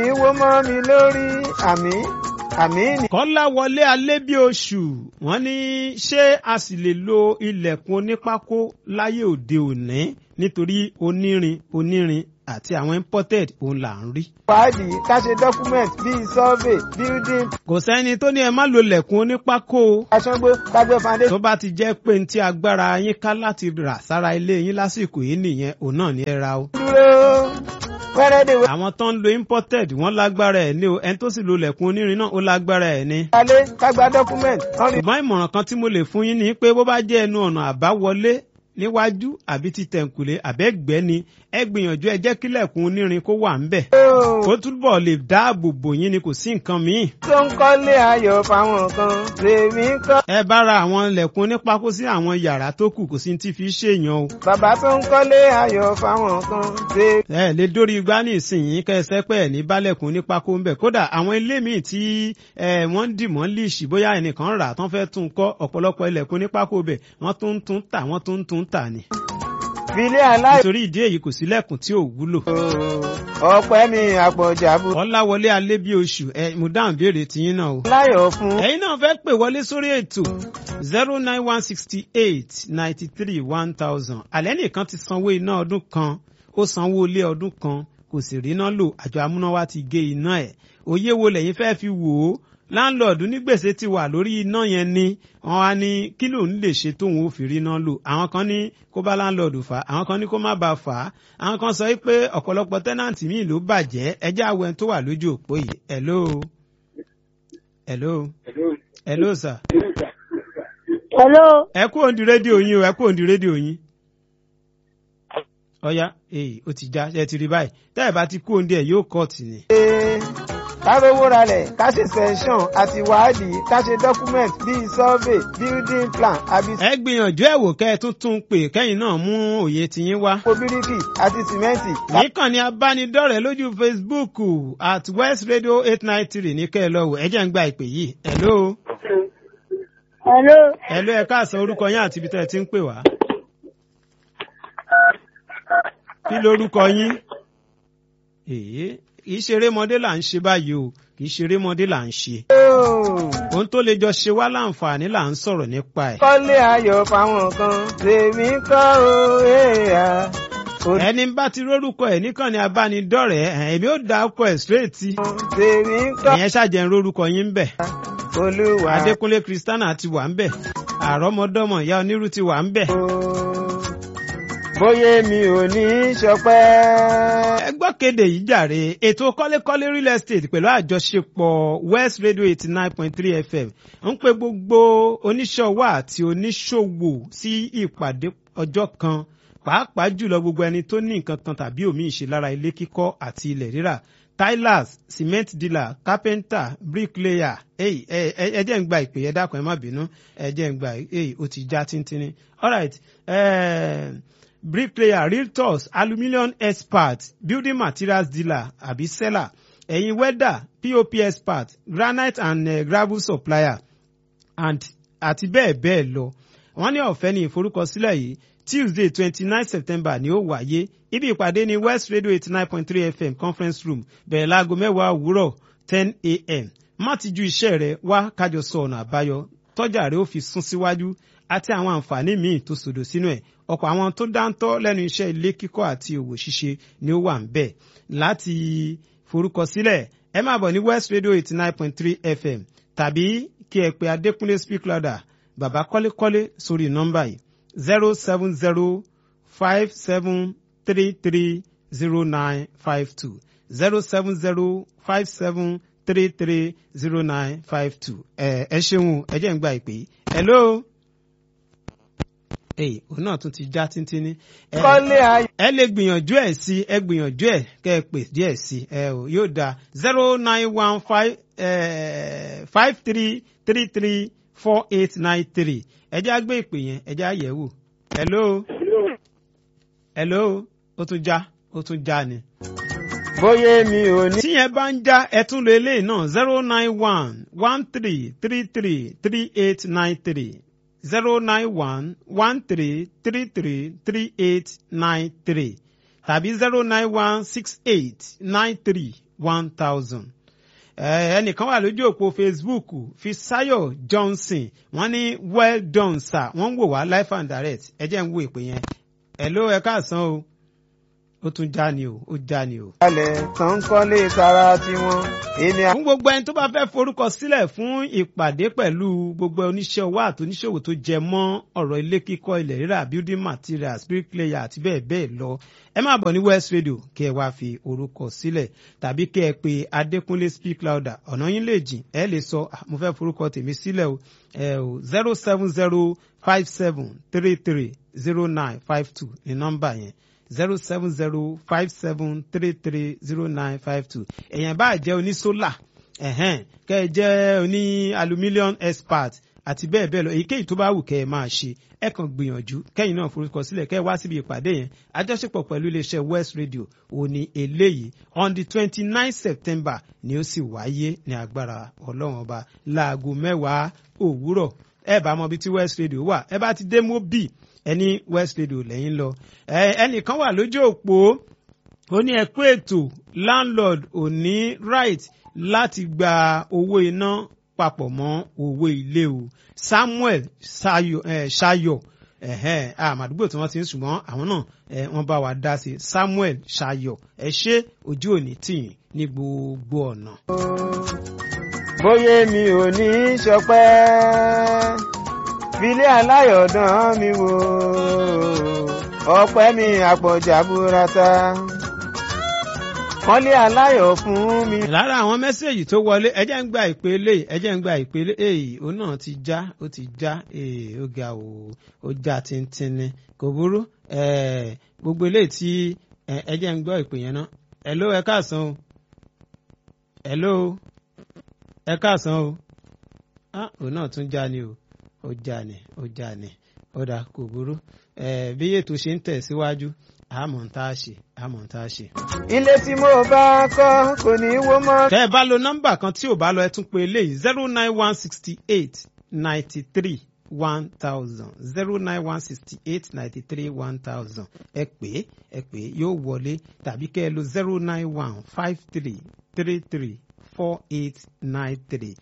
ìwọ mọ́ mi lórí àmì ni. Kọ́láwọlé Alébíoṣù wọ́n ní ṣé a sì lè lo ilẹ̀kùn onípákó láyé òde òní nítorí onírin àti àwọn imported òun là ń rí. wádìí ká ṣe document bíi survey building. Kò sẹ́ni tó ní ẹ má lo ilẹ̀kùn onípákó. aṣọ́gbó kágbé foundation. Tó bá ti jẹ́ pé ní tí agbára yín ká láti rà sára ilé yín lásìkò yìí nìyẹn òun náà ní ẹ ra o. dúró wẹ́rẹ́dẹ̀. Àwọn tó ń lo imported wọ́n lágbára ẹ̀ ní o, ẹni tó sì lo ilẹ̀kùn onírin náà ó lágbára ẹ̀ ní. alẹ́ kágbá document. Ṣùgbọ́n ìmọ̀ràn kan tí mo lè fún yín ni pé bó bá jẹ́ ẹnu ọ̀nà àbáwọlé níwájú àbí ti tẹ̀ǹkùlé àbẹ́gbẹ́ ni ẹ gbìyànjú ẹ jẹ́ kílẹ̀kùn onírin kó wà ńbẹ̀. Kó túbọ̀ lè dáàbò bò yín ni kò sí nǹkan míì. tó ń kọ́lé ayọ̀ fáwọn kan lèmi kọ́. Ẹ bá ra àwọn ilẹ̀kùn onípákó sí àwọn yàrá tó kù kò sí ti fi ṣèyàn o. bàbá tó ń kọ́lé ayọ̀ fáwọn kan lèmi. Ẹ lè dórí igbá ní ìsinyìí kẹsẹ́ pé ẹ̀ ní bálẹ̀kùn onípákó ńbẹ̀. Kódà àwọn ilé míì tí wọ́n ń dìmọ́ líìṣì bóyá ẹnìkan rà tán fẹ́ tún kọ́ ọ̀pọ̀lọpọ̀ ilẹ̀kùn onípákó bẹ̀ wọ́n tún tà ní. filé aláì. Nítorí ìdí èyí kò sílẹ̀kùn tí ò wúlò. ọpẹ́ mi àpọ̀jà bù. Kọ́láwọlé Alébíoṣù mo dáhùn béèrè tiyín náà o. láyọ̀ fún. Ẹ̀yin náà fẹ́ pè wọlé sórí ètò 09168931000. Àlẹ́ nìkan ti sanwó iná ọdún kan ó sanwó ilé ọdún kan kò sì rí iná lò àjọ amúnáwá ti gé iná ẹ̀. Òye wo lẹ́yìn fẹ́ fi wò ó? Láńlọ́ọ̀dù ní gbèsè ti wà lórí iná yẹn ni wọ́n wá ní kí lòun lè ṣe tóun ó fi rí iná lò. Àwọn kan ní kó bá láńlọ́ọ̀dù fà á, àwọn kan ní kó má bàa fà á, àwọn kan sọ pé ọ̀pọ̀lọpọ̀ tẹ́nàntì míì ló bàjẹ́. Ẹjẹ́ àwọn ẹni tó wà lójú òpó yìí. Hello sir. Hello. Ẹ kú òǹdí rédíò yín o, ẹ kú òǹdí rédíò yín. Ọ̀ya ó ti já ẹ ti rí báyìí tẹ́ ẹ bá ti kú òǹdí ẹ̀ yóò kọ́ọ̀tì ni. ká rówó ralẹ̀ ká ṣe sẹ́ńsọ̀n àti wádìí ká ṣe document bíi survey building plan àbí. Ẹ gbìyànjú ẹ̀ wò kẹ́ ẹ tún pè kẹ́yìn náà mú òye tiyín wá. kó bíríkì àti sìmẹ́ǹtì. Níkànnì abánidọ́rẹ̀ẹ́ lójú Facebook at West Radio 893 ní kẹ́ ẹ lọ wò ẹ jẹ́ ń gba ìpè yìí. Hello ẹ káàsán orúkọ yín àti ibi tẹ́ ẹ ti ń pè wá. Kí lorúkọ yín? Kì í ṣeré mọdé là ń ṣe báyìí o, kì í ṣeré mọdé là ń ṣe. Ohun tó lè jọ ṣe wá láǹfààní là ń sọ̀rọ̀ nípa ẹ̀. kọ́lé ayọ̀ fáwọn kan lèmi kọ́ o. Ẹni bá ti rórúkọ ẹ̀ níkànnì abánidọ́rẹ̀ẹ́ èmi ó dá ọkọ ẹ̀ straight. lèmi kọ́. Ìyẹn ṣàjẹ́ ń rórúkọ yín ń bẹ̀. Olúwa. Adékúnlé Kristiana ti wà ń bẹ̀. Àrọ́mọdọ́mọ ìyá onírú ti wà ń bẹ̀. bóyá mi ò ní í ṣọpẹ́. Ẹ gbọ́ kéde yìí jàre ètò kọ́lékọ́lé real estate pẹ̀lú àjọṣepọ̀ West Radio 89.3 FM ń pe gbogbo oníṣòwò àti oníṣòwò sí ìpàdé ọjọ́ kan pàápàá jùlọ gbogbo ẹni tó ní nǹkan kan tàbí òmíì ṣe lára ilé kíkọ́ àti ilẹ̀ rírà tilers cement dealer carpenter bricklayer ẹ jẹ́ ń gba ìpè ẹ dákun ẹ má bínú ẹ jẹ́ ń gba ó ti já tíntínní alright bricklayer realtors aluminium experts building materials dealer àbí seller ẹ̀yin welder pop expert granite and gravel supplier àti bẹ́ẹ̀ bẹ́ẹ̀ lọ wọ́n ní ọ̀fẹ́ ní ìforúkọsílẹ̀ yìí Tuesday 29 September ni ó wáyé ibi ìpàdé ní West Radio 89.3 FM conference room bẹ̀rẹ̀ láago 10 òwúrọ̀ 10 a.m. má ti ju iṣẹ́ rẹ̀ wá kájọ sọ ọ̀nà àbáyọ tọ́jà rẹ̀ ó fi sún síwájú àti àwọn àǹfààní míì tó sòdò sínú ẹ̀ ọ̀pọ̀ àwọn tó dáńtọ́ lẹ́nu iṣẹ́ ilé kíkọ́ àti òwò ṣíṣe ni ó wà ń bẹ̀ láti forúkọsílẹ̀ ẹ máa bọ̀ ní West Radio 89.3 FM tàbí kí ẹ pe Adékúnlé speak louder bàbá kọ́lékọ́lé sórí nọ́mbà yìí 07057330952 07057330952 ẹ ṣeun ẹ jẹ́ ń gba ìpè hello òun náà tún ti já tíntínní ẹ lè gbìyànjú ẹ sí ẹ gbìyànjú ẹ kẹ́ ẹ pè díẹ̀ sí yóò dáa 09153334893 ẹ jẹ́ àgbé ìpè yẹn ẹ jẹ́ àyẹ̀wò hello ó tún já ni. bóyá mi ò ní. tíyẹn bá ń já ẹ tún lo eléyìí náà 09113333893 09113333893 tàbí 0916893 1000. Ẹnìkan wà lójú òpó Facebook Fisayo Johnson wọ́n ní well done sir wọ́n ń wò wá live and direct ẹ jẹ́ ń wo ìpè yẹn. Hello ẹ káàsán o ó tún já ni o ó já ni o. alẹ̀ tán kọ́lé tara tiwọn. fún gbogbo ẹni tó bá fẹ́ forúkọ sílẹ̀ fún ìpàdé pẹ̀lú gbogbo oníṣẹ́ owó àti oníṣòwò tó jẹ mọ́ ọ̀rọ̀ ilé kíkọ́ ilẹ̀ rírà building materials bricklayer àti bẹ́ẹ̀ bẹ́ẹ̀ lọ ẹ máa bọ̀ ní West Radio kí ẹ wá fi orúkọ sílẹ̀ tàbí kí ẹ pe Adékúnlé speak louder ọ̀nà yín lè jìn ẹ lè sọ mo fẹ́ forúkọ tèmi sílẹ̀ o 07057330952 ní nọ́mbà yẹn 07057330952 èèyàn bá jẹ́ onísólà kẹ́ ẹ jẹ́ oní aluminium expert àti bẹ́ẹ̀ bẹ́ẹ̀ lọ èyíkéyìí tó bá wù kẹ́ ẹ máa ṣe ẹ kàn gbìyànjú kẹ́yìn náà forúkọ sílẹ̀ kẹ́ ẹ wá síbi ìpàdé yẹn àjọṣepọ̀ pẹ̀lú iléeṣẹ́ West Radio òní eléyìí on the 29 September ni ó sì wáyé ní agbára Ọlọ́run ọba láago 10 òwúrọ̀ ẹ bá mọ ibi tí West Radio wà ẹ bá ti dé Mobi ẹni West Radio lẹ́yìn lọ ẹnìkan wà lójú òpó ó ní ẹ pé ètò landlord ò ní right láti gba owó iná papọ̀ mọ́ owó ilé o Samuel Ṣayọ̀ àmàdúgbò tí wọ́n ti ń ṣùgbọ́n àwọn náà wọ́n bá wa dá sí Samuel Ṣayọ̀ ẹ ṣé ojú òní tìyìn ní gbogbo ọ̀nà. bóyá mi ò ní í ṣọpẹ́ filé aláyọ̀dán mi wò ọpẹ́ mi àpọ̀jà burata kọ́lé aláyọ̀ fún mi. lára àwọn mẹ́sẹ̀gì tó wọlé ẹjẹ́ ń gba ìpele èyí òun náà ti já ó ó ga ó já tíntínní kò burú gbogbo eléyìí tí ẹjẹ́ ń gbọ́ ìpè yẹn náà. Hello ẹ káàsán o hello ẹ káàsán o òun náà tún já ni o ó já ni ó dà kò burú bí ètò ṣe ń tẹ̀síwájú àmọ́ ń tá a ṣe. ilé tí mo bá kọ́ kò ní wó mọ́. tẹ́ ẹ bá lo nọ́mbà kan tí ò bá lọ ẹ tún pè eléyìí 09168931000 09168931000 ẹ pè yóò wọlé tàbí kẹ́ ẹ lo 09153334893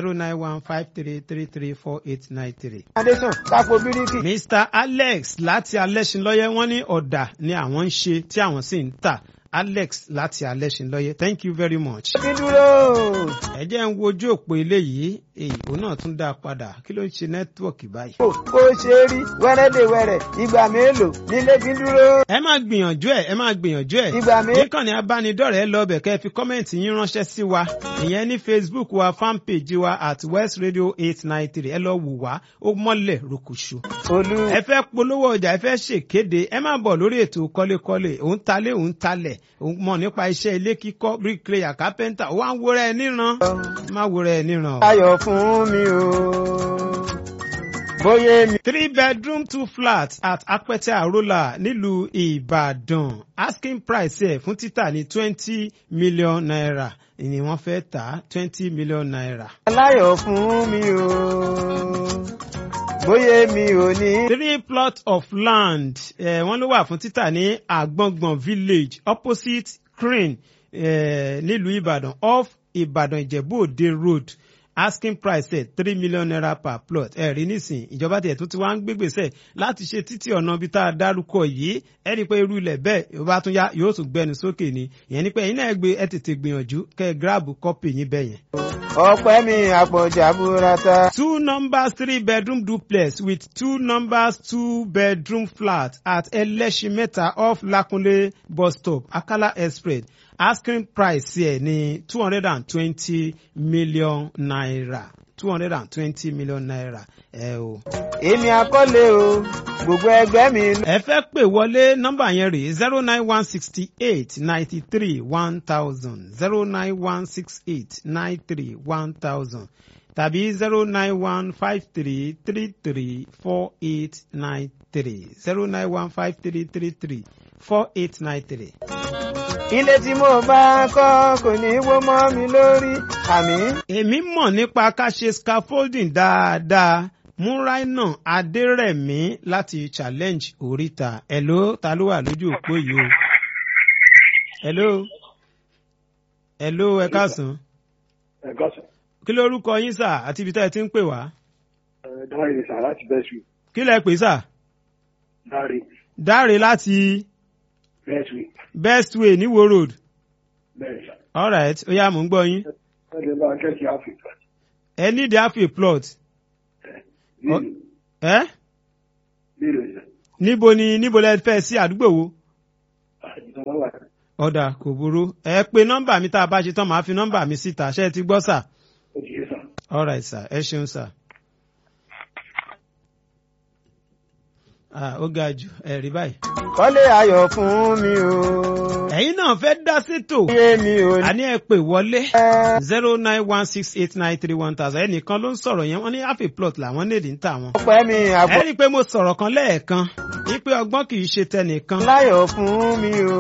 09153334893. adéṣàn kápò bíríkì. Mr. Alex láti Alẹ́ṣinlọ́yẹ́ wọ́n ní ọ̀dà ni àwọn ń ṣe tí àwọn sì ń tà. Alex láti Alẹ́ṣinlọ́yẹ́ thank you very much. kí dúró. ẹ jẹ́ ń wojú òpó eléyìí òun náà tún dá a padà kí ló ń ṣe nẹ́tíwọ̀kì báyìí. kó ṣe rí wẹ́rẹ́dẹ̀wẹ́rẹ́ ìgbà mélòó nílé fi dúró. ẹ máa gbìyànjú ẹ̀. ìgbà mélòó. níkànnì abánidọ́rẹ̀ẹ́ lọ́bẹ̀ kẹ́ ẹ fi kọ́mẹ̀ntì yín ránṣẹ́ sí wa ìyẹn ní Facebook wa fanpage wa at West Radio 893 ẹ lọ wò wá ó mọ́lẹ̀ rokoṣo. ẹ fẹ́ polówó ọjà ẹ fẹ́ ṣèkéde ẹ máa bọ̀ lórí ètò kọ́lékọ́lé òun talẹ̀ òun mọ̀ nípa iṣẹ́ ilé kíkọ́ bricklayer carpenter ó wá ń wúrẹ́ ẹ níran má wúrẹ́ ẹ níran. ayọ̀ fún mi o bóyá mi. 3 bedroom 2 flats at Apẹtẹ Àrólà nílùú Ìbàdàn asking price ẹ̀ fún títà ní 20 million naira ni wọ́n fẹ́ tà 20 million naira. aláyọ̀ fún mi o bóyá mi ò ní. 3 plot of land wọ́n ló wà fún títà ní Àgbọ̀ngbọ̀n village opposite Crane nílùú Ìbàdàn off Ìbàdàn Ìjẹ̀bú Òde road asking price ẹ̀ 3 million naira per plot rí nísìn ìjọba tiẹ̀ tó ti wá ń gbégbèsè láti ṣe títì ọ̀nà ibi tá a dárúkọ yìí ẹ rí i pé irú ilẹ̀ bẹ́ẹ̀ yóò bá tún yá yóò tún gbẹnu sókè ni ìyẹn ni pé ẹ̀yin náà ẹ tètè gbìyànjú kẹ́ ẹ gíráàbù kọ́pì yín bẹ́ẹ̀ yẹn. ọpẹ́ mi àpọ̀jà burata. 2 numbers 3 bedroom duplex with 2 numbers 2 bedroom flat at Ẹlẹ́ṣinmẹ́ta off Lákúnlé bus stop Akala Express asking price here ní 220 million naira 220 million naira o. èmi àkọlé o gbogbo ẹgbẹ́ mi. ẹ fẹ́ pè wọlé nọ́mbà yẹn rèé 09168931000 09168931000 tàbí 09153334893 09153334893. ilé tí mo bá kọ́ kò ní wó mọ́ mi lórí àmín. èmi mọ̀ nípa ká ṣe scaffolding dáadáa Múráínà Adérẹ̀mí láti challenge oríta. Hello ta ló wà lójú òpó yìí o. Hello hello ẹ káàsán. Ẹ káàsán. Kí lórúkọ yín sà àti ibi tá ẹ ti ń pè wá? Dáre sà láti Best Way. Kí lẹ pè sà? Dáre. Dáre láti Best Way. Best Way ní Wo Road. Bẹ́ẹ̀ sà. All right, ó yá mò ń gbọ́ yín. Ẹ lè bá kẹ́kì Áfíríkà. Ẹ need half a plot. Nílò. Ẹ́ Nílò sà. níbo lẹ fẹ́ sí àdúgbò wo? Ìjọba wà. Ọ̀dà kò burú. Ẹ pe nọ́mbà mi tá a bá ṣe tán màá fi nọ́mbà mi síta. Ṣé ẹ ti gbọ́ sà? Ó ti yé sà. All right sà, ẹ ṣeun sà. Ó ga jù ẹ rí báyìí. kọ́lé ayọ̀ fún mi o. Ẹ̀yin náà fẹ́ dá sétò. iye mi ò ní. Àní ẹ pè wọlé 09168931000 ẹnìkan ló ń sọ̀rọ̀ yẹn wọ́n ní half a plot làwọn nídìí ń tà wọ́n. ọpẹ́ mi Ẹ àgbọ̀. rí i pé mo sọ̀rọ̀ kan lẹ́ẹ̀kan wípé ọgbọ́n kì í ṣe tẹnìkan. láyọ̀ fún mi o.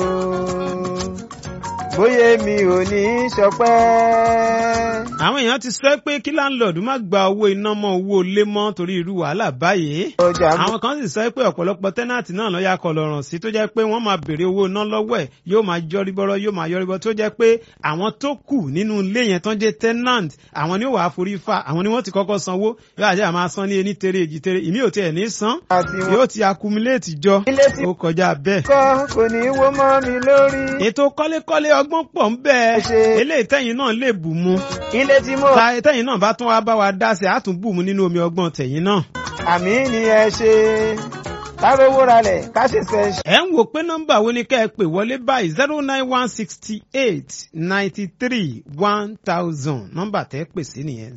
bóyá mi ò ní ṣọpẹ́. Àwọn èèyàn ti sọ pé kí láńlọ́ọ̀dù má gba owó iná mọ́ owó ilé mọ́ torí irú wàhálà báyìí. ọjà mi. Àwọn kan sì sọ pé ọ̀pọ̀lọpọ̀ tẹ́nàtì náà lọ́ọ́ yà kọ lọ́rùn sí tó jẹ́ pé wọ́n máa béèrè owó iná lọ́wọ́ ẹ̀ yóò máa yọríbọ́rọ́ yóò máa yọríbọ́ tó jẹ́ pé àwọn tó kù nínú ilé yẹn tán jẹ́ tenant àwọn ni ó wàá forí fa àwọn ni wọ́n ti kọ́kọ́ sanwó yóò àjẹ́ àmà san ní ení tere èjì tere ìmí ò tiẹ̀ ní san àti wọn. yóò ti accumulate jọ ilé tí ó kọjá bẹ́ẹ̀. kọ́ kò ní wó mọ́ mi lórí. Ètò kọ́lékọ́lé ọgbọ́n pọ̀ ń bẹ́ẹ̀ eléyìí tẹ́yìn náà lè bù mu ilé tí mo. tẹ́yìn náà bá tún wá bá wa dá sí àtúnbù mu nínú omi ọgbọ́n tẹ̀yìn náà. àmì ni ẹ ṣe. kárówó ralẹ̀ ká sì fẹ́ ṣe. Ẹ ń wò pé nọ́mbà wo ni kẹ́ ẹ pè wọlé báyìí 09168931000 nọ́mbà tẹ́ pè sí nìyẹn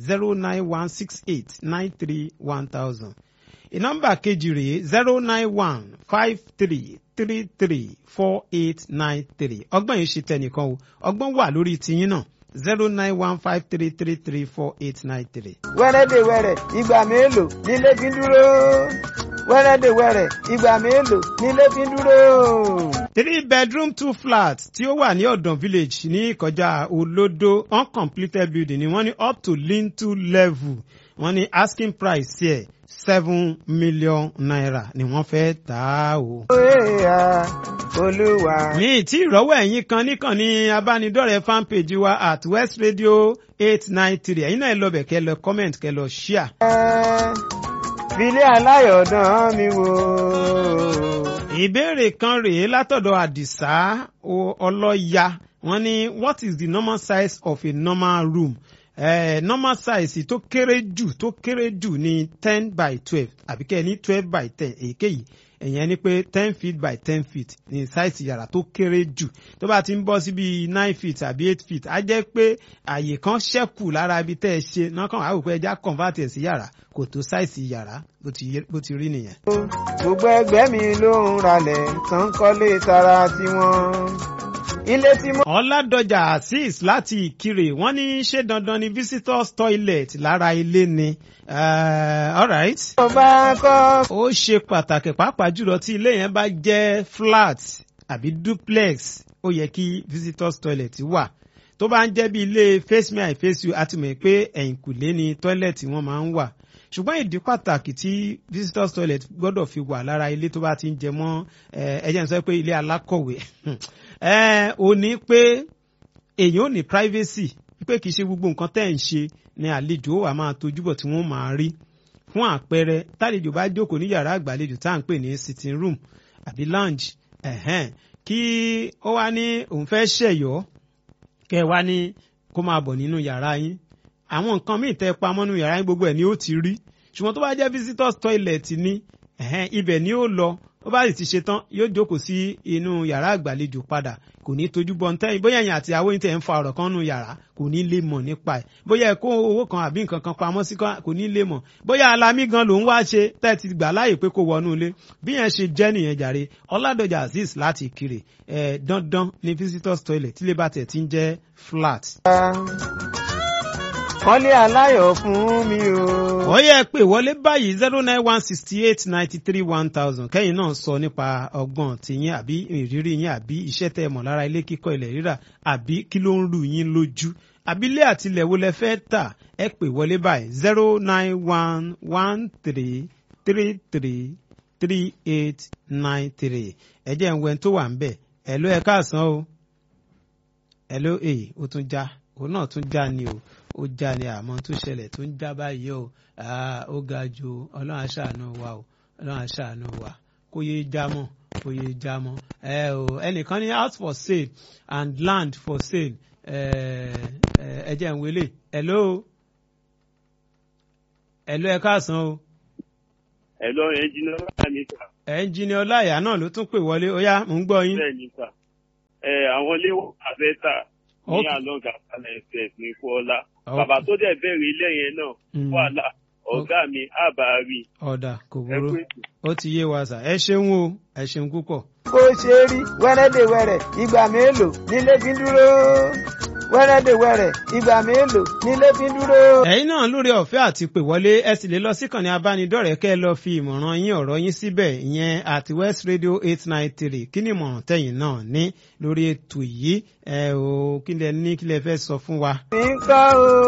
09168931000. Ìnọ́mbà kejì rèé 09153334893 ọgbọ́n yìí ṣe tẹnìkan o ọgbọ́n wà lórí tiyín náà 09153334893. wẹ́rẹ́dẹ̀wẹ́rẹ́ ìgbà mélòó nílé fi ń dúró. wẹ́rẹ́dẹ̀wẹ́rẹ́ ìgbà mélòó nílé fi ń dúró. 3 bedroom 2 flat tí ó wà ní Ọ̀dàn village ní ìkọjá Olódó uncompleted building ni wọ́n ní up to lintel level wọ́n ní asking price here 7 million naira ni wọ́n fẹ́ tà á o. Oya, Olúwa. Mi tí ìrọ́wọ́ ẹ̀yin kan níkàn ní abánidọ́rẹ̀ẹ́ fanpage wa at West Radio 893 ẹ̀yin náà ẹ lọ bẹ̀ kẹ́ lọ comment kẹ́ lọ share. Filé aláyọ̀dán mi wò. Ìbéèrè kan rèé látọ̀dọ̀ Àdìsá Ọlọ́ya wọ́n ní what is the normal size of a normal room? Normal size tó kéré jù ní 10 by 12 àbí kẹ́ ní 12 by 10 èyíkéyìí ẹ̀yẹn ni pé 10 feet by 10 feet ní size yàrá tó kéré jù tó bá ti ń bọ́ sí bí 9 feet àbí 8 feet á jẹ́ pé àyè kan ṣẹ́kù lára ibi tẹ́ ẹ ṣe náà kàn á wò pé ẹja convert ẹ̀ sí yàrá kò tó size yàrá bó ti rí nìyẹn. Gbogbo ẹgbẹ́ mi ló ń ralẹ̀ tán kọ́lé tara tiwọn. Ilé tí mo. Ọládọjà Azeez láti Ìkirè wọ́n ní ṣé dandan ni visitors toilet lára ilé ni. All right. Mo bá kọ́. Ó ṣe pàtàkì pàápàá jùlọ tí ilé yẹn bá jẹ́ flat àbí duplex ó yẹ kí visitors toilet wà. Tó bá ń jẹ́ bí ilé face me I face you àti mọ̀ pé ẹ̀yìnkùlé ni toilet wọ́n máa ń wà. Ṣùgbọ́n ìdí pàtàkì tí visitors toilet gbọ́dọ̀ fi wà lára ilé tó bá ti ń jẹ mọ́ ẹjẹ́ ń sọ pé ilé alákọ̀wé ó ní pé èèyàn ò ní privacy pé kì í ṣe gbogbo nǹkan tẹ́ ń ṣe ni àlejò wà máa tojúbọ̀ tí wọ́n máa rí fún àpẹẹrẹ tálejò bá jókòó ní yàrá àgbàlejò tá à ń pè ní sitting room àbí lounge kí ó wá ní òun fẹ́ ṣẹ̀yọ́ kẹ́ ẹ wá ní kó máa bọ̀ nínú yàrá yín àwọn nǹkan míì tẹ́ pamọ́ nínú yàrá yín gbogbo ẹ̀ ni ó ti rí ṣùgbọ́n tó bá jẹ́ visitors toilet ni ibẹ̀ ni ó lọ ó bá sì ti ṣe tán yóò jókòó sí inú yàrá àgbàlejò padà kò ní tójú bọ́ ntẹ́yìn bóyá ẹ̀yin àti àwọn ìtẹ̀ ń fa ọ̀rọ̀ kan nù yàrá kò ní lè mọ̀ nípa ẹ̀ bóyá ẹ kó owó kan àbí nǹkan kan pamọ́ sí kò ní lè mọ̀ bóyá alamí gan ló ń wá ṣe tẹ́ ti gbà láàyè pé kó wọnú ilé bí yẹn ṣe jẹ́ nìyẹn jàre Ọládọjà Azeez láti Ìkirè dandan ni visitors toilet tí lè bá tẹ̀ ti ń jẹ́ flat. Kọ́lé aláyọ̀ fún mi o. Ó yẹ pé wọlé báyìí 09168931000 kẹ́yìn náà sọ nípa ọgbọ́n tiyín àbí ìrírí yín àbí iṣẹ́ tẹ́ mọ̀ lára ilé kíkọ́ ilẹ̀ rírà àbí kí ló ń rú yín lójú àbí ilé àtilẹ̀ wo lẹ fẹ́ tà ẹ pè wọlé báyìí 09113333893 ẹ jẹ́ ń wẹ́n tó wà ń bẹ̀ ẹ̀ ló ẹ káàsán o. hello ó tún já òun náà tún já ni o ó já ni àmọ́ tó ṣẹlẹ̀ tó ń já báyìí o ó ga ju ọlọ́run aṣàánú wa o ọlọ́run aṣàánú wa kó yé já mọ́ kó yé já mọ́ ẹnìkan ní house for sale and land for sale ẹ jẹ́ ń wele hello ẹ káàsán o. hello ẹnjìnìá ọláyà ní sà. ẹnjìnìá ọláyà náà ló tún pè wọlé ó yá mò ń gbọ́ yín. bẹ́ẹ̀ ni sà àwọn ilé àfẹ́tà ní àlọ́gà alẹ́ ẹ̀fẹ̀ ní kọ́lá bàbá tó dẹ̀ bẹ̀rẹ̀ ilé yẹn náà wàhálà ọ̀gá mi àbárí. ọ̀dà kò burú ó ti yé wa sà ẹ ṣeun o ẹ ṣeun púpọ̀. bó ṣe rí wẹ́rẹ́dẹ̀wẹ̀rẹ̀ ìgbà mélòó nílé fi dúró wẹ́rẹ́dẹ̀wẹ̀rẹ̀ ìgbà mélòó nílé fi dúró. ẹ̀yin náà lórí ọ̀fẹ́ àti pè wọlé ẹ sì lè lọ síkànnì abánidọ́rẹ̀ẹ́ kẹ́ ẹ lọ fi ìmọ̀ràn yín ọ̀rọ̀ yín síbẹ̀ ìyẹn at West Radio 893 kí ni ìmọ̀ràn tẹ̀yin náà ní lórí ètò yìí kí lẹ fẹ́ sọ fún wa. mi ń kọ́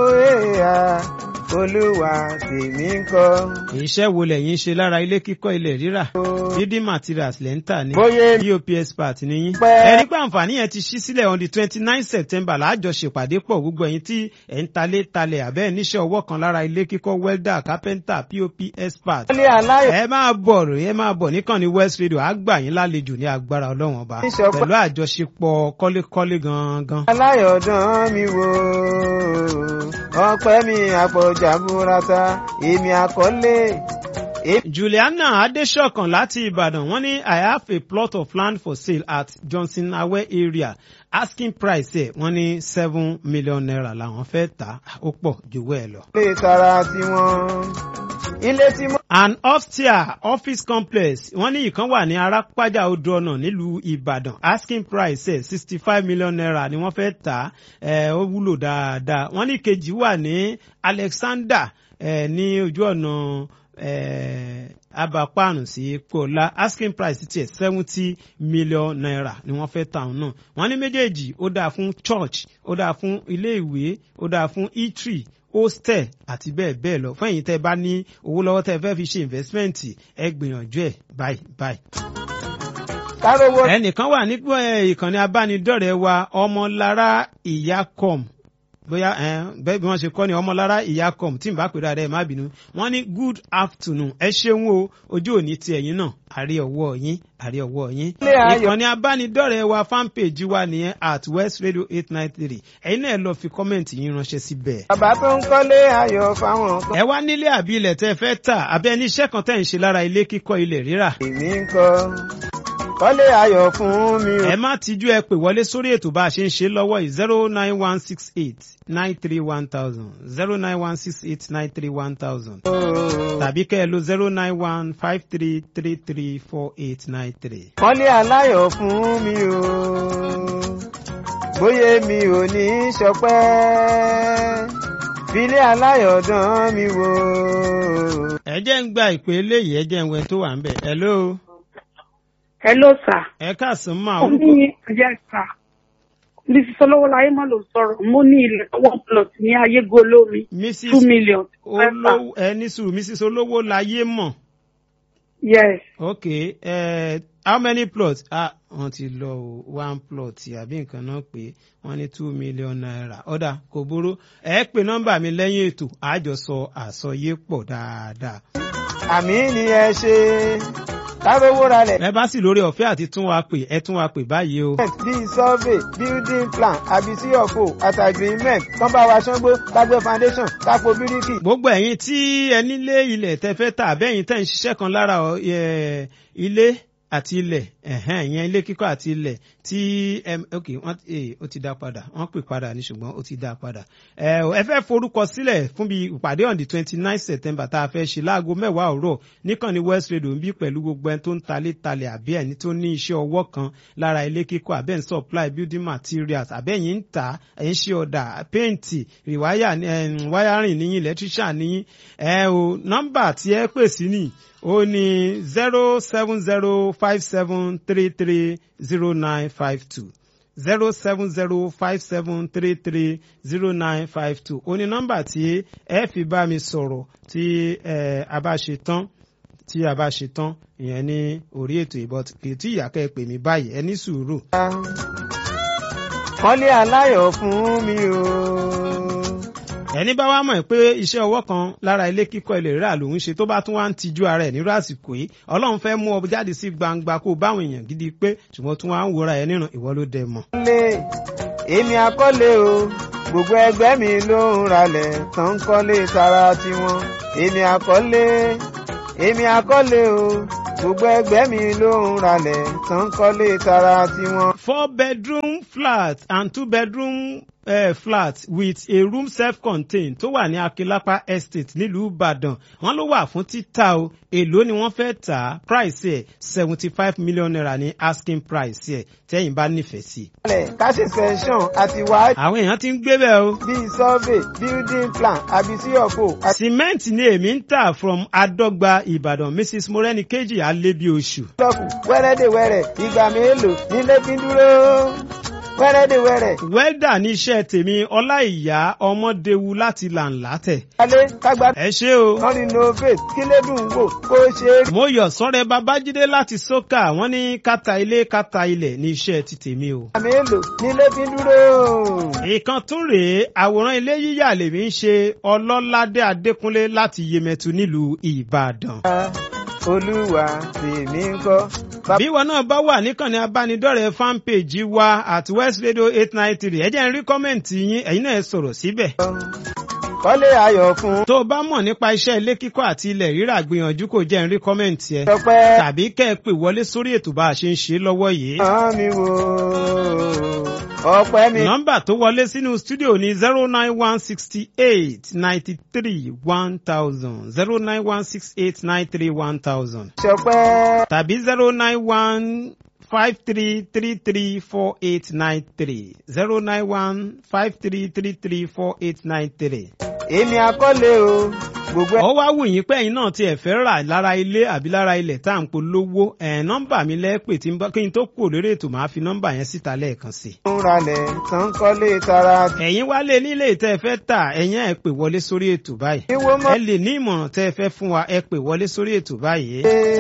olúwa tèmi ń kọ́. iṣẹ́ wo lẹ̀yin ṣe lára ilé kíkọ́ ilẹ̀ rírà building materials lẹ́ ń tà ní POPS part níyìn. ẹ̀rí pé àǹfààní yẹn ti ṣí sílẹ̀ on the 29 September láàjọ ṣèpàdé pọ̀ gbogbo ẹ̀yin tí ẹ̀ ń talẹ̀ àbẹ́ níṣẹ́ ọwọ́ kan lára ilé kíkọ́ welder carpenter POPS part. ẹ máa bọ̀ níkànnì West Radio á gbà yín lálejò ní agbára ọlọ́run ọba pẹ̀lú àjọṣepọ̀ kọ́lékọ́lé gangan. aláyọ̀dán mi wò ọpẹ́ mi àpọ̀jà burata èmi àkọlé. Juliana Adesokan láti Ìbàdàn wọ́n ní I have a plot of land for sale at Johnson Awe area asking price ẹ̀ wọ́n ní $7 million làwọn fẹ́ tà ó pọ̀ jù wẹ́ẹ̀ lọ. ilé tara tiwọn ilé tí mo. An upstairs office complex wọ́n ní ìkan wà ní Arápájà odò ọ̀nà nílùú Ìbàdàn asking price ẹ̀ $65 million ni wọ́n fẹ́ tà ó wúlò dáadáa wọ́n ní ìkejì wà ní Alexander ní ojú ọ̀nà abaparun sí Kọ́lá asking price tiẹ̀ $70 million ni wọ́n fẹ́ tà náà wọ́n ní méjèèjì ó dáa fún church ó dáa fún ilé ìwé ó dáa fún eatery hostel àti bẹ́ẹ̀ bẹ́ẹ̀ lọ fún ẹ̀yin tẹ́ bá ní owó lọ́wọ́ tẹ́ fẹ́ fi ṣe investment ẹ gbìyànjú ẹ̀ báyìí. ẹnìkan wà nípò ìkànnì abánidọ́rẹ̀ẹ́ wa Ọmọlára Ìyákọ̀m bóyá bẹ́ẹ̀ bí wọ́n ṣe kọ́ ni Ọmọlára Ìyákọ̀m tí n bá pè dáadáa ẹ má bínú wọ́n ní good afternoon ẹ ṣeun o ojú òní ti ẹ̀yin náà àrí ọwọ́ yín. ìkànnì abánidọ́rẹ̀ẹ́ wa fanpage wa nìyẹn at West Radio 893 ẹ̀yin náà lọ fi kọ́mẹ̀ntì yín ránṣẹ́ síbẹ̀. bàbá tó ń kọ́lé ayọ̀ fáwọn kan. ẹ wá nílé àbí ilẹ̀ tẹ́ fẹ́ tà àbẹ́ ní iṣẹ́ kan tẹ́ ń ṣe lára ilé kíkọ́ ilẹ̀ rírà. èmi ń kọ́ kọ́lé ayọ̀ fún mi o. ẹ má tijú ẹ pè wọlé sórí ètò bá a ṣe ń ṣe lọ́wọ́ yìí 09168931000 09168931000 tàbí kẹ́ ẹ lo 09153334893. kọ́lé aláyọ̀ fún mi o bóyá mi ò ní ṣọpẹ́ filé aláyọ̀ dán mi wò. ẹ jẹ́ ń gba ìpè eléyìí ẹ jẹ́ ń wẹ tó wà ń bẹ̀. hello sir. ẹ káàsán máa orúkọ. mo ní ìyá ìta Mrs. Olówóláyé má ló sọ̀rọ̀ mo ní ilẹ̀ 1 plot ní Ayégolómi 2 million. ẹni sùúrù Mrs. Olówóláyé mọ̀. yes. okay how many plots wọ́n ti lọ 1 plot àbí nǹkan náà pé wọ́n ní $2 million. ọ̀dà kò burú ẹ pè nọ́mbà mi lẹ́yìn ètò àjọsọ àsọyé pọ̀ dáadáa. àmì ni ẹ ṣe kárówó ralẹ̀. ẹ bá sì lórí ọ̀fẹ́ àti tún wa pè ẹ tún wa pè báyìí o. bíi survey building plan àbí CFO àti agreement kán bá wa ṣángbó kágbé foundation kápò bíríkì. gbogbo ẹ̀yin tí ẹ nílé ilẹ̀ tẹ́ fẹ́ tà àbẹ́yìn tẹ́ ń ṣiṣẹ́ kan lára ilé àti ilẹ̀ ìyẹn ilé kíkọ́ àti ilẹ̀ tí ok wọ́n ó ti dá padà wọ́n pè padà ní ṣùgbọ́n ó ti dá padà. ẹ fẹ́ forúkọ sílẹ̀ fún bí ìpàdé on the 29 September tá a fẹ́ ṣe láago 10 òwúrọ̀ níkànnì West Radio ń bí pẹ̀lú gbogbo ẹni tó ń talé àbí ẹni tó ní iṣẹ́ ọwọ́ kan lára ilé kíkọ́ àbẹ́ ń supply building materials àbẹ́yìn ń tà ẹ̀ ń ṣe ọ̀dà péǹtì wáyárìn níyìn electrician níyìn nọ́mbà tí ẹ pè sí ni ó ní 07057330952 07057330952 ó ní nọ́mbà tí ẹ fi bá mi sọ̀rọ̀ tí a bá ṣe tán ìyẹn ní orí ètò ìbọn kì í tí ìyá kẹ́ pè mí báyìí ẹ ní sùúrù. kọ́lé aláyọ̀ fún mi o. ẹni bá wá mọ̀ pé iṣẹ́ ọwọ́ kan lára ilé kíkọ́ ilẹ̀ rírà lòún ṣe tó bá tún wá ń tijú ara ẹ̀ nírú àsìkò yìí ọlọ́run fẹ́ mú ọ jáde sí gbangba kó báwọn èèyàn gidi pé ṣùgbọ́n tún wá ń wòra ẹ̀ nírun ìwọ ló dẹ mọ̀. èmi akọ́lé o gbogbo ẹgbẹ́ mi ló ń ralẹ̀ tán ń kọ́lé tara tiwọn. èmi akọ́lé o gbogbo ẹgbẹ́ mi ló ń ralẹ̀ tán ń kọ́lé tara tiwọn. 4-bedroom flat and 2-bedroom flat with a room self-contained tó wà ní Akilapa Estate nílùú Ìbàdàn wọ́n ló wà fún títà o èló ni wọ́n fẹ́ tà á price ẹ̀ 75 million naira ní asking price ẹ̀ tẹ́yìn bá nífẹ̀ẹ́ sí. káṣí sẹ́ńsọ̀n àti wáá. àwọn èèyàn ti ń gbé bẹ́ẹ̀ o. bíi survey building plan àbí CFO. cement ni èmi ń tà from Adọ́gba Ìbàdàn Mrs Morenikeji Alebioṣù. wẹ́rẹ́dẹ̀wẹ́rẹ́ ìgbà mélòó nílé fi dúró wẹ́rẹ́dẹ̀wẹ́rẹ́. wẹ́dà ní iṣẹ́ tèmi Ọláìyá Ọmọdéwu láti Làǹlátẹ̀. alẹ́ kágbá. ẹ ṣé o. wọ́n renovate kí lédùn wò kó ṣe é. mo yọ̀ sọ́rẹ́ Babájídé láti Sókà wọ́n ní kátà ilé kátà ilẹ̀ ní iṣẹ́ ti tèmi o. ìgbà mélòó nílé fi dúró. ìkan tún rèé àwòrán ilé yíyà lèmi ń ṣe Ọlọ́ládé Adékúnlé láti Yemẹtu nílùú Ìbàdàn. Olúwa tèmi ń kọ́. bí wọn náà bá wà níkànnì abánidọ́rẹ̀ẹ́ fanpage wa at West Radio 893 ẹ jẹ́ n rí kọ́mẹ̀ntì yín ẹ̀yin náà ẹ sọ̀rọ̀ síbẹ̀. kọ́lé ayọ̀ fún. tó o bá mọ̀ nípa iṣẹ́ ilé kíkọ́ àti ilẹ̀ rírà gbìyànjú kó jẹ́ n rí kọ́mẹ̀ntì ẹ. Tọ́pẹ́. tàbí kẹ́ ẹ pè wọlé sórí ètò bá a ṣe ń ṣe lọ́wọ́ yìí. mi wò ọpẹ́ mi. nọ́mbà tó wọlé sínú stúdíò ní 09168931000 09168931000 Ṣọpẹ́. tàbí 09153334893 09153334893. èmi akọ́lé o gbogbo. ó wá wù yín pé ẹ̀yin náà tiẹ̀ fẹ́ rà lára ilé àbí lára ilẹ̀ tá à ń polówó nọ́mbà mi lẹ́pẹ̀ tí kí n tó kù lórí ètò máa fi nọ́mbà yẹn síta lẹ́ẹ̀kan sí. ń ralẹ̀ tán kọ́lé tara. ẹ̀yin wá lé nílé tẹ́ ẹ fẹ́ tà ẹ̀yin ẹ̀ pè wọlé sórí ètò báyìí. ìwọ mọ́. ẹ lè ní ìmọ̀ràn tẹ́ ẹ fẹ́ fún wa ẹ pè wọlé sórí ètò báyìí.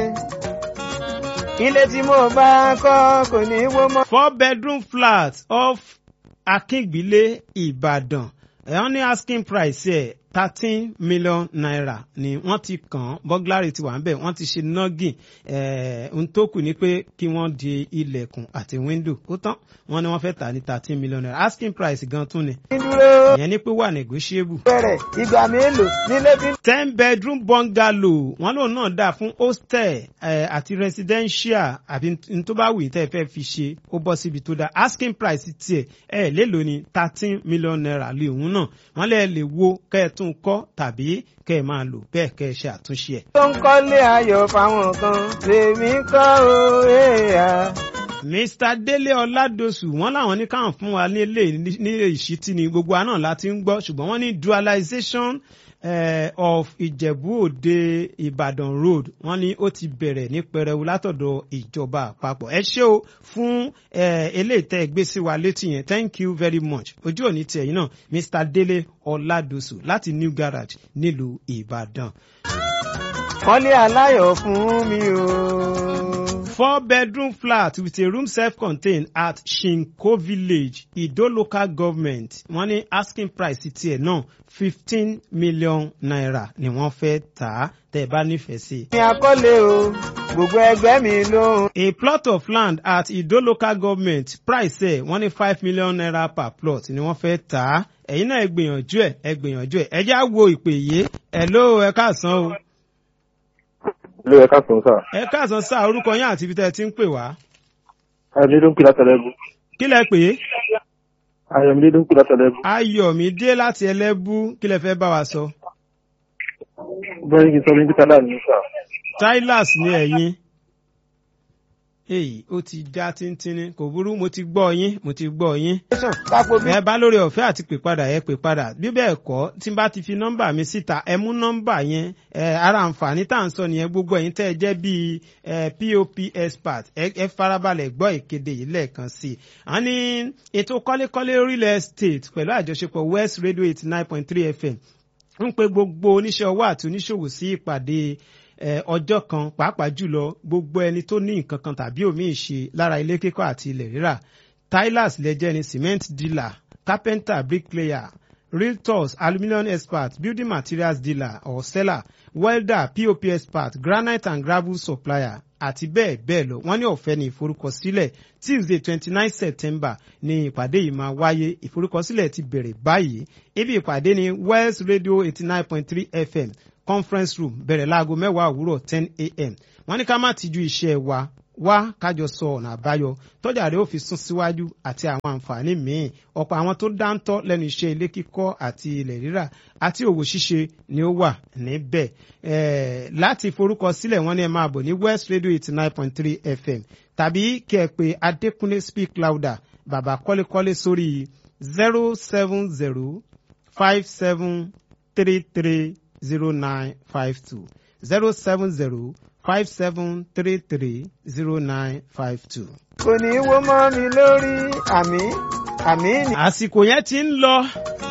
ilé tí mo bá kọ́ kò ní wó mọ́. 4-bedroom flat off Akíngbílé Ìbàdàn ẹ̀hún ní asking price ẹ̀ 13 million naira ni wọ́n ti kàn burglary ti wà ń bẹ̀ wọ́n ti ṣe nọ́gìn ohun tó kù ni pé kí wọ́n di ilẹ̀kùn àti window ó tán wọ́n ní wọ́n fẹ́ tà ní 13 million naira asking price gan tún ni ìyẹn ní pé wà negotiable. bẹ̀rẹ̀ ìgbà mélòó nílé fi. 10-bedroom bungalow wọ́n lòun náà dà fún hostel àti residential àbí n tó bá wù yín tẹ́ ẹ fẹ́ fi ṣe ó bọ́ síbi tó dáa asking price tiẹ̀ lélo ní 13 million naira lé òun náà wọ́n lè wo kẹ́ẹ̀tún kọ́ tàbí kẹ́ ẹ máa lò bẹ́ẹ̀ kẹ́ ẹ ṣe àtúnṣe ẹ̀. tó ń kọ́lé ayọ̀ fáwọn kan lèmi kọ́ o èèyàn. Mr. Délé Ọládòsù wọ́n láwọn ní káwọn fún wa ní ìṣítí ni gbogbo àná láti ń gbọ́ ṣùgbọ́n wọ́n ní dualization of Ìjẹ̀bú Òde Ìbàdàn road wọ́n ní ó ti bẹ̀rẹ̀ ní pẹrẹwu látọ̀dọ̀ ìjọba àpapọ̀ ẹ ṣé o fún eléyìí tẹ́ ẹ gbé sí wa létí yẹn thank you very much ojú òní tiẹ̀ yìí náà Mr. Délé Ọládòsù láti New Garage nílùú Ìbàdàn. kọ́lé aláyọ̀ fún mi o. 4-bedroom flat with a room self-contained at Shinko Village, Ido local government. Wọ́n ní asking price tiẹ̀ náà 15 million naira ni wọ́n fẹ́ tà á tẹ́ bá nífẹ̀ẹ́ sí. mi àkọlé o gbogbo ẹgbẹ́ mi ló. A plot of land at Ido local government price ẹ̀ wọ́n ní 5 million naira per plot ni wọ́n fẹ́ tà á. Ẹ̀yin náà ẹ gbìyànjú ẹ̀ ẹ jẹ́ á wo ìpè yìí. Hello ẹ káàsán o. Ilé ẹ̀ka sàn sáà. Ẹ káàsán sáà orúkọ yín àti ibi tẹ́ ẹ ti ń pè wá. Ayọ̀mídé ló ń pè láti Ẹlẹ́bú. Kí lẹ pè é? Ayọ̀mídé ló ń pè láti Ẹlẹ́bú. Ayọ̀mídé láti Ẹlẹ́bú kí lẹ fẹ́ bá wa sọ? Bẹ́ẹ̀ni kì í sọ ní Tyler ní sáà. Tyler ní ẹ̀yin. Èyí ó ti já tíntínní kò burú mo ti gbọ́ yín. Ẹ bá lórí ọ̀fẹ́ àti pè padà bí bẹ́ẹ̀ kọ́ tí n bá ti fi nọ́mbà mi síta ẹ mú nọ́mbà yẹn ara àǹfààní tá à ń sọ nìyẹn gbogbo ẹ̀yin tẹ́ ẹ jẹ́ bíi POP expert ẹ farabalẹ̀ gbọ́ ìkéde yìí lẹ́ẹ̀kan sí i. a ní ètò kọ́lékọ́lé real estate pẹ̀lú àjọṣepọ̀ West Radio 89.3 FM ń pe gbogbo oníṣẹ́ ọwọ́ àti oníṣòwò sí ìpàdé ọjọ́ kan pàápàá jùlọ gbogbo ẹni tó ní nǹkan kan tàbí òmíì ṣe lára ilé kíkọ́ àti ilẹ̀ rírà tilers lẹ́jẹ́ ni cement dealer carpenter bricklayer realtors aluminium expert building materials dealer or seller welder pop expert granite and gravel supplier àti bẹ́ẹ̀ bẹ́ẹ̀ lọ wọ́n ní ọ̀fẹ́ ní ìforúkọsílẹ̀ Tuesday 29 September ní ìpàdé yìí máa wáyé ìforúkọsílẹ̀ ti bẹ̀rẹ̀ báyìí ibi ìpàdé ní West Radio 89.3 FM conference room bẹ̀rẹ̀ láago 10 òwúrọ̀ 10 a.m. wọ́n ní ká má tijú iṣẹ́ wa wá kájọ sọ ọ̀nà àbáyọ tọ́jà rẹ̀ ó fi sún síwájú àti àwọn àǹfààní míì ọ̀pọ̀ àwọn tó dáńtọ́ lẹ́nu iṣẹ́ ilé kíkọ́ àti ilẹ̀ rírà àti òwò ṣíṣe ni ó wà níbẹ̀ láti forúkọ sílẹ̀ wọ́n ní ẹ máa bọ̀ ní West Radio 89.3 FM tàbí kí ẹ pè Adékúnlé speak louder bàbá kọ́lékọ́lé sórí 07057330952 07057330952. kò ní í wó mọ́ mi lórí àmì. àsìkò yẹn ti ń lọ.